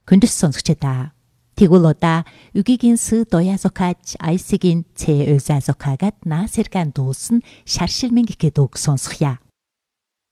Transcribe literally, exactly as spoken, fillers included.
Хүндэс сонсогчдаа тэгвэл одоо үгигийн сүү дояасокаач айсигийн цэ өзаасокаагад наасэрган дуусан шаршилмэн гэхэд үг сонсохъя.